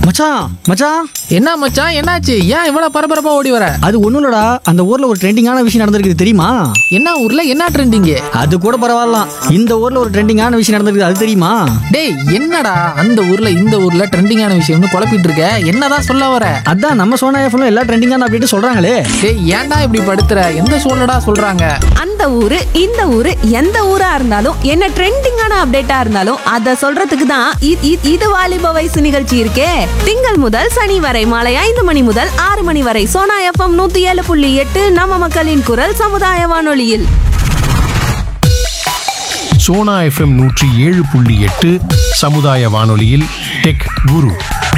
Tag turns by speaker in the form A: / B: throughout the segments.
A: மச்சான் மச்சான்,
B: என்ன மச்சான், என்னாச்சு? ஏன் இவ்வளவு பரபரப்பா ஓடி வர?
A: அது ஒண்ணும் இல்லடா. அந்த ஊர்ல ஒரு ட்ரெண்டிங்கான விஷயம் நடந்திருக்கு தெரியுமா?
B: என்ன ஊர்ல என்ன ட்ரெண்டிங்?
A: அது கூட பரவாயில்ல, இந்த ஊர்ல ஒரு ட்ரெண்டிங்கான விஷயம் நடந்திருக்கு, அது தெரியுமா?
B: டேய், என்னடா அந்த ஊர்ல இந்த ஊர்ல ட்ரெண்டிங்கான விஷயம்னு குழப்பிட்டு இருக்க? என்னதான் சொல்ல வர?
A: அதான் நம்ம சோனா எஃப்எம்ல எல்லா ட்ரெண்டிங்கான அப்டேட் சொல்றாங்களே.
B: டேய், ஏன்டா இப்படி படுத்துற? எந்த சூழ்நிடா சொல்றாங்க?
C: அந்த ஊரு இந்த ஊரு எந்த ஊரா இருந்தாலும் என்ன ட்ரெண்டிங்கான அப்டேட்டா இருந்தாலும் அத சொல்றதுக்கு தான் இது வாலிப வயசு நிகழ்ச்சி இருக்கே. திங்கள் முதல் சனி வரை மாலை 5 மணி முதல் 6 மணி வரை சோனா எஃப்எம் 107.8 நம்ம மக்களின் குரல் சமுதாய வானொலியில்.
D: சோனா எஃப்எம் 107.8 சமுதாய வானொலியில் டெக் குரு.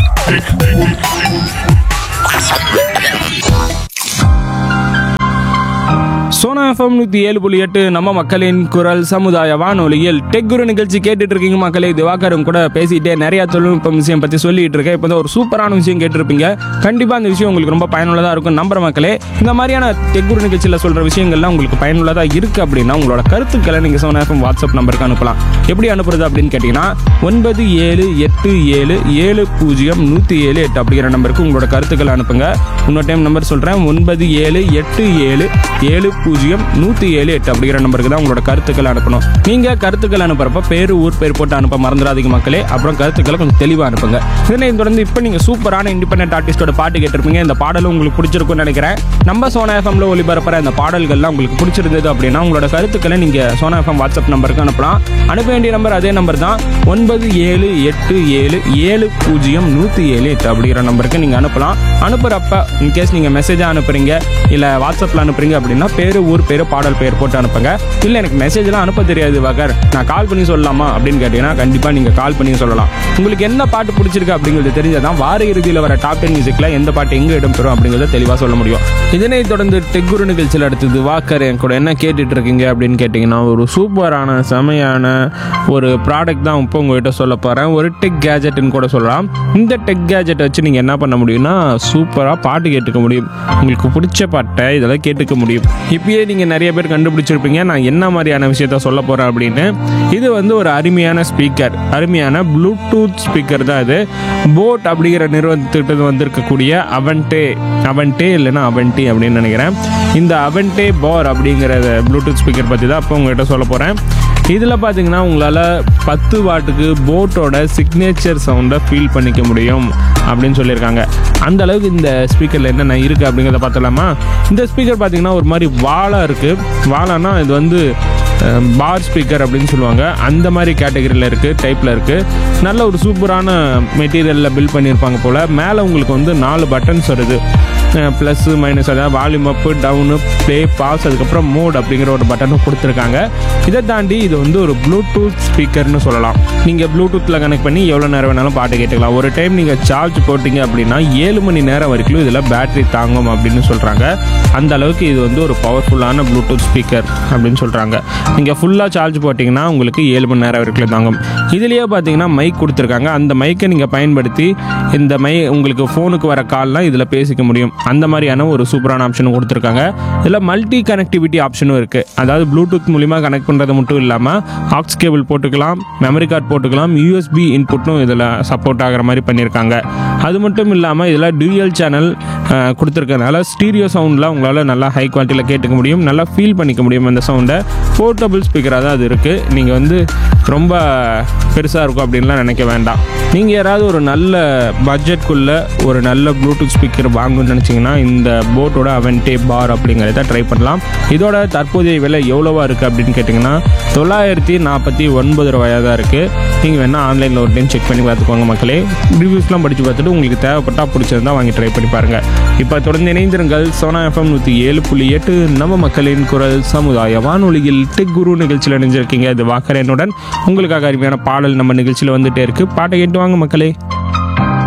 E: சோனா எஃப்எம் 107.8 நம்ம மக்களின் குரல் சமுதாய வானொலியில் டெக் குரு நிகழ்ச்சி கேட்டுட்டு இருக்கீங்க மக்களே. திவாகரும் கூட பேசிட்டே நிறைய தொழில்நுட்ப விஷயம் பற்றி சொல்லிட்டு இருக்கேன். இப்போ ஒரு சூப்பரான விஷயம் கேட்டிருப்பீங்க. கண்டிப்பாக அந்த விஷயம் உங்களுக்கு ரொம்ப பயனுள்ளதாக இருக்கும் நம்புற மக்களே. இந்த மாதிரியான டெக் குரு நிகழ்ச்சியில் சொல்கிற விஷயங்கள்லாம் உங்களுக்கு பயனுள்ளதாக இருக்குது அப்படின்னா உங்களோட கருத்துக்களை நீங்கள் சோனா எஃப்எம் வாட்ஸ்அப் நம்பருக்கு அனுப்பலாம். எப்படி அனுப்புறது அப்படின்னு கேட்டிங்கன்னா 9787700107 அப்படிங்கிற நம்பருக்கு உங்களோட கருத்துக்களை அனுப்புங்க. இன்னொரு டைம் நம்பர் சொல்கிறேன், 9787700107 அப்படிங்கிற நம்பருக்கு தான் உங்களோட கருத்துக்களை அனுப்பணும். நீங்கள் கருத்துக்கள் அனுப்புறப்ப பேர் ஊர் பேர் போட்டு அனுப்ப மறந்துடாதீங்க மக்களே. அப்புறம் கருத்துக்களை கொஞ்சம் தெளிவாக அனுப்புங்க. இதனை தொடர்ந்து இப்போ நீங்கள் சூப்பரான இண்டிபெண்டன்ட் ஆர்டிஸ்டோட பாட்டு கேட்டிருப்பீங்க. இந்த பாடலும் உங்களுக்கு பிடிச்சிருக்கும்னு நினைக்கிறேன். நம்ம சோனா எஃப்எம்ல ஒளிபரப்புற இந்த பாடல்கள்லாம் உங்களுக்கு பிடிச்சிருந்தது அப்படின்னா உங்களோட கருத்துக்களை நீங்கள் சோனா எஃப்எம் வாட்ஸ்அப் நம்பருக்கு அனுப்பலாம். அனுப்ப வேண்டிய நம்பர் அதே நம்பர் தான், 9787700107 அப்படிங்கிற நம்பருக்கு நீங்கள் அனுப்பலாம். அனுப்புகிறப்ப இன்கேஸ் நீங்கள் மெசேஜாக அனுப்புறீங்க இல்லை வாட்ஸ்அப்பில் அனுப்புறீங்க அப்படின்னா பேர் ஊர் பேர் பாடல் பேர் போட்டு அனுப்புங்க. இல்லை எனக்கு மெசேஜ்லாம் அனுப்ப தெரியாது வாகர், நான் கால் பண்ணி சொல்லலாமா அப்படின்னு கேட்டீங்கன்னா கண்டிப்பாக நீங்கள் கால் பண்ணி சொல்லலாம். உங்களுக்கு என்ன பாட்டு பிடிச்சிருக்கு அப்படிங்கிறது தெரிஞ்சதான் வார இறுதியில் வர டாப் 10 மியூசிக்கில் எந்த பாட்டு எங்கே இடம்பெறும் அப்படிங்கிறத தெளிவாக சொல்ல முடியும். இதனை தொடர்ந்து டெக் குரு நிகழ்ச்சியில் அடுத்தது வாக்கர் என் கூட என்ன கேட்டுட்டு இருக்கீங்க அப்படின்னு கேட்டிங்கன்னா ஒரு சூப்பரான செமையான ஒரு ப்ராடக்ட் தான் இப்போ உங்கள்கிட்ட சொல்ல போகிறேன். ஒரு டெக் கேஜெட்னு கூட சொல்லலாம். இந்த டெக் கேஜெட்டை வச்சு நீங்கள் என்ன பண்ண முடியும்னா சூப்பராக பாட்டு கேட்டுக்க முடியும். உங்களுக்கு பிடிச்ச பாட்டை இதெல்லாம் கேட்டுக்க முடியும். இப்பயே நீங்கள் நிறைய பேர் கண்டுபிடிச்சிருப்பீங்க நான் என்ன மாதிரியான விஷயத்த சொல்ல போகிறேன் அப்படின்னு. இது வந்து ஒரு அருமையான ஸ்பீக்கர், அருமையான ப்ளூடூத் ஸ்பீக்கர் தான் இது. போட் அப்படிங்கிற நிறுவனத்திட்ட வந்திருக்கக்கூடிய அவன்டே இல்லைன்னா அவன்டி அப்படின்னு நினைக்கிறேன். இந்த அவன்டே பார் அப்படிங்கிற ப்ளூடூத் ஸ்பீக்கர் பற்றி தான் அப்போ உங்கள்கிட்ட சொல்ல போகிறேன். இதில் பார்த்தீங்கன்னா உங்களால் 10 வாட்டுக்கு போட்டோட சிக்னேச்சர் சவுண்டை ஃபீல் பண்ணிக்க முடியும் அப்படின்னு சொல்லியிருக்காங்க. அந்த அளவுக்கு இந்த ஸ்பீக்கரில் என்னென்ன இருக்குது அப்படிங்கிறத பார்த்தலாமா? இந்த ஸ்பீக்கர் பார்த்தீங்கன்னா ஒரு மாதிரி வாலாக இருக்குது. வாலானா இது வந்து பார் ஸ்பீக்கர் அப்படின்னு சொல்லுவாங்க. அந்த மாதிரி கேட்டகரியில் இருக்குது, டைப்பில் இருக்குது. நல்ல ஒரு சூப்பரான மெட்டீரியலில் பில்ட் பண்ணியிருப்பாங்க போல். மேலே உங்களுக்கு வந்து 4 பட்டன்ஸ் வருது, ப்ளஸ்ஸு மைனஸ், அதாவது வால்யூம் அப்பு டவுனு ப்ளே பாஸ் அதுக்கப்புறம் மோட் அப்படிங்கிற ஒரு பட்டனும் கொடுத்துருக்காங்க. இதை தாண்டி இது வந்து ஒரு ப்ளூடூத் ஸ்பீக்கர்னு சொல்லலாம். நீங்கள் ப்ளூடூத்தில் கனெக்ட் பண்ணி எவ்வளோ நேரம் வேணாலும் பாட்டு கேட்டுக்கலாம். ஒரு டைம் நீங்கள் சார்ஜ் போட்டிங்க அப்படின்னா 7 மணி நேரம் வரைக்கும் இதில் பேட்டரி தாங்கும் அப்படின்னு சொல்கிறாங்க. அந்த அளவுக்கு இது வந்து ஒரு பவர்ஃபுல்லான ப்ளூடூத் ஸ்பீக்கர் அப்படின்னு சொல்கிறாங்க. நீங்கள் ஃபுல்லாக சார்ஜ் போட்டிங்கன்னா உங்களுக்கு 7 மணி நேரம் வரைக்கும் தாங்கும். இதுலேயே பார்த்தீங்கன்னா மைக் கொடுத்துருக்காங்க. அந்த மைக்கை நீங்கள் பயன்படுத்தி இந்த உங்களுக்கு ஃபோனுக்கு வர கால்லாம் இதில் பேசிக்க முடியும். அந்த மாதிரியான ஒரு சூப்பரான ஆப்ஷனும் கொடுத்துருக்காங்க. இதில் மல்டி கனெக்டிவிட்டி ஆப்ஷனும் இருக்குது. அதாவது ப்ளூடூத் மூலிமா கனெக்ட் பண்ணுறது மட்டும் இல்லாமல் ஆக்ஸ் கேபிள் போட்டுக்கலாம், மெமரி கார்டு போட்டுக்கலாம், யூஎஸ்பி இன்புட்டும் இதில் சப்போர்ட் ஆகிற மாதிரி பண்ணியிருக்காங்க. அது மட்டும் இல்லாமல் இதில் டியூயல் சேனல் கொடுத்துருக்கனால ஸ்டீரியோ சவுண்டில் உங்களால் நல்லா ஹை குவாலிட்டியில் கேட்டுக்க முடியும், நல்லா ஃபீல் பண்ணிக்க முடியும் அந்த சவுண்டை. போர்ட்டபிள் ஸ்பீக்கராக தான் அது இருக்குது. நீங்கள் வந்து ரொம்ப பெருசாக இருக்கும் அப்படின்லாம் நினைக்க வேண்டாம். நீங்கள் யாராவது ஒரு நல்ல பட்ஜெட்குள்ளே ஒரு நல்ல ப்ளூடூத் ஸ்பீக்கர் வாங்கணும்னு நினச்சிங்கன்னா இந்த போட்டோட அவன்டே பார் அப்படிங்கிறத ட்ரை பண்ணலாம். இதோட தற்போதைய விலை எவ்வளோவா இருக்குது அப்படின்னு கேட்டிங்கன்னா 949 ரூபாயாக தான் இருக்குது. நீங்கள் வேணால் ஆன்லைனில் ஒரு டைம் செக் பண்ணி பார்த்துக்கோங்க மக்களே. ரிவ்யூஸ்லாம் படித்து பார்த்துட்டு உங்களுக்கு தேவைப்பட்டால் பிடிச்சிருந்தா வாங்கி ட்ரை பண்ணி பாருங்கள். இப்போ தொடர்ந்து இணைந்திருங்கள் சோனா எஃப்எம் 107.8 நம்ம மக்களின் குரல் சமுதாய வானொலியில் டெக் குரு நிகழ்ச்சியில் இணைஞ்சிருக்கீங்க. இது வாக்கரனுடன் உங்களுக்காக அருமையான பாடல் நம்ம நிகழ்ச்சியில் வந்துட்டே இருக்குது. பாட்டை கேட்டு வாங்க மக்களே.